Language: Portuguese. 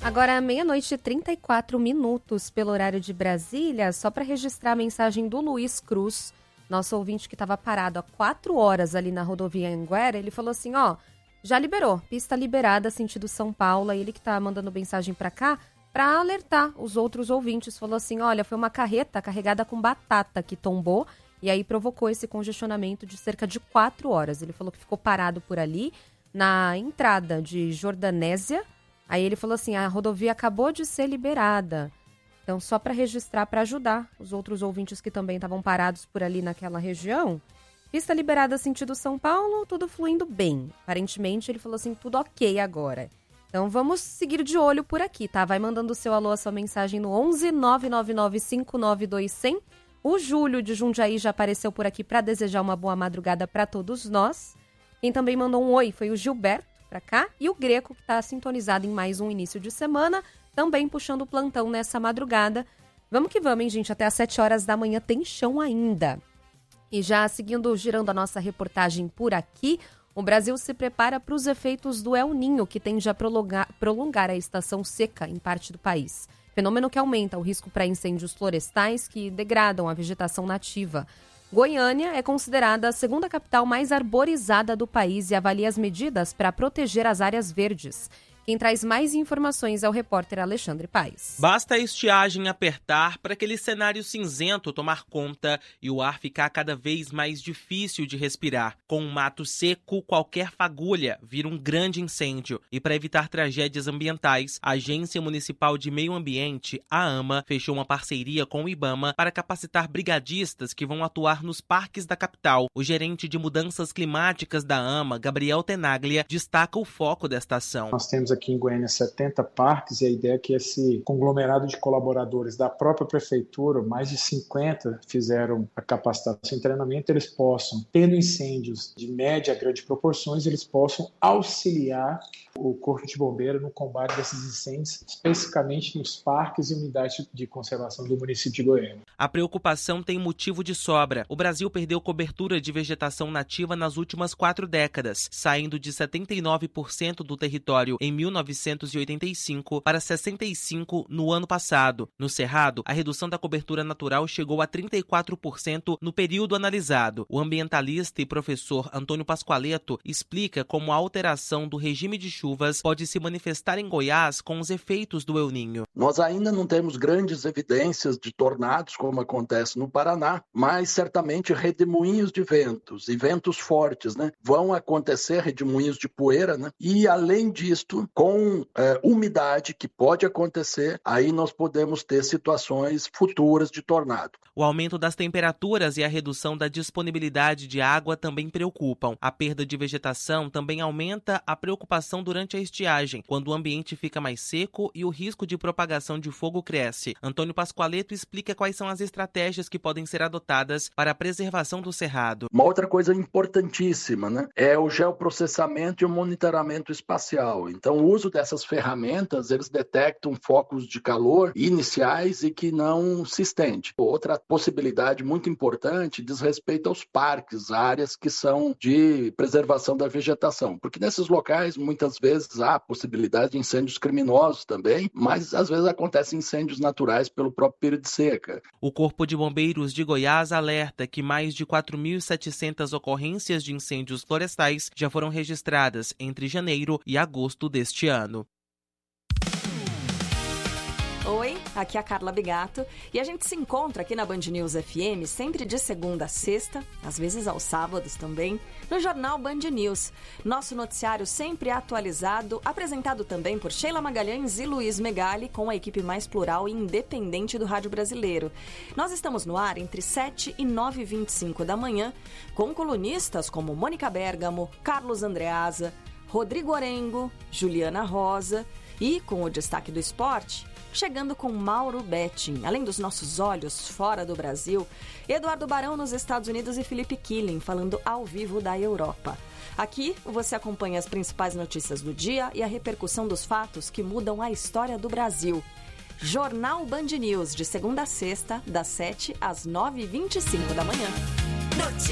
Agora, 00:34 pelo horário de Brasília, só para registrar a mensagem do Luiz Cruz, nosso ouvinte que estava parado há 4 horas ali na rodovia Anguera. Ele falou assim, já liberou, pista liberada, sentido São Paulo. Ele que tá mandando mensagem para cá, para alertar os outros ouvintes. Falou assim, olha, foi uma carreta carregada com batata que tombou e aí provocou esse congestionamento de cerca de 4 horas. Ele falou que ficou parado por ali, na entrada de Jordanésia. Aí ele falou assim, a rodovia acabou de ser liberada. Então, só para registrar, para ajudar os outros ouvintes que também estavam parados por ali naquela região. Pista liberada sentido São Paulo, tudo fluindo bem. Aparentemente, ele falou assim, tudo ok agora. Então, vamos seguir de olho por aqui, tá? Vai mandando o seu alô, a sua mensagem no 11 999 592 100. O Júlio de Jundiaí já apareceu por aqui para desejar uma boa madrugada para todos nós. Quem também mandou um oi foi o Gilberto para cá, e o Greco, que está sintonizado em mais um início de semana, também puxando o plantão nessa madrugada. Vamos que vamos, hein, gente? Até às 7 horas da manhã tem chão ainda. E já girando a nossa reportagem por aqui, o Brasil se prepara para os efeitos do El Niño, que tende a prolongar a estação seca em parte do país. Fenômeno que aumenta o risco para incêndios florestais que degradam a vegetação nativa. Goiânia é considerada a segunda capital mais arborizada do país e avalia as medidas para proteger as áreas verdes. Quem traz mais informações é o repórter Alexandre Paes. Basta a estiagem apertar para aquele cenário cinzento tomar conta e o ar ficar cada vez mais difícil de respirar. Com um mato seco, qualquer fagulha vira um grande incêndio. E para evitar tragédias ambientais, a Agência Municipal de Meio Ambiente, a AMA, fechou uma parceria com o IBAMA para capacitar brigadistas que vão atuar nos parques da capital. O gerente de mudanças climáticas da AMA, Gabriel Tenaglia, destaca o foco desta ação. Nós temos aqui em Goiânia 70 parques e a ideia é que esse conglomerado de colaboradores da própria prefeitura, mais de 50 fizeram a capacitação e treinamento, eles possam, tendo incêndios de média a grande proporções, eles possam auxiliar o Corpo de Bombeiro no combate desses incêndios, especificamente nos parques e unidades de conservação do município de Goiânia. A preocupação tem motivo de sobra. O Brasil perdeu cobertura de vegetação nativa nas últimas 4 décadas, saindo de 79% do território em 1985 para 65% no ano passado. No Cerrado, a redução da cobertura natural chegou a 34% no período analisado. O ambientalista e professor Antônio Pascoaleto explica como a alteração do regime de chuvas pode se manifestar em Goiás com os efeitos do El Niño. Nós ainda não temos grandes evidências de tornados, como acontece no Paraná, mas certamente redemoinhos de ventos e ventos fortes, vão acontecer, redemoinhos de poeira, e além disto, com umidade que pode acontecer, aí nós podemos ter situações futuras de tornado. O aumento das temperaturas e a redução da disponibilidade de água também preocupam. A perda de vegetação também aumenta a preocupação durante a estiagem, quando o ambiente fica mais seco e o risco de propagação de fogo cresce. Antônio Pascoaleto explica quais são as estratégias que podem ser adotadas para a preservação do cerrado. Uma outra coisa importantíssima, é o geoprocessamento e o monitoramento espacial. Então, o uso dessas ferramentas, eles detectam focos de calor iniciais e que não se estende. Outra possibilidade muito importante diz respeito aos parques, áreas que são de preservação da vegetação, porque nesses locais muitas vezes há possibilidade de incêndios criminosos também, mas às vezes acontecem incêndios naturais pelo próprio período de seca. O Corpo de Bombeiros de Goiás alerta que mais de 4.700 ocorrências de incêndios florestais já foram registradas entre janeiro e agosto deste ano. Oi, aqui é a Carla Bigato e a gente se encontra aqui na Band News FM sempre de segunda a sexta, às vezes aos sábados também, no Jornal Band News. Nosso noticiário sempre atualizado, apresentado também por Sheila Magalhães e Luiz Megali, com a equipe mais plural e independente do rádio brasileiro. Nós estamos no ar entre 7 e 9h25 da manhã, com colunistas como Mônica Bergamo, Carlos Andreasa, Rodrigo Orengo, Juliana Rosa e, com o destaque do esporte, chegando com Mauro Betting, além dos nossos olhos fora do Brasil, Eduardo Barão nos Estados Unidos e Felipe Killing falando ao vivo da Europa. Aqui você acompanha as principais notícias do dia e a repercussão dos fatos que mudam a história do Brasil. Jornal Band News, de segunda a sexta, das 7 às 9h25 da manhã.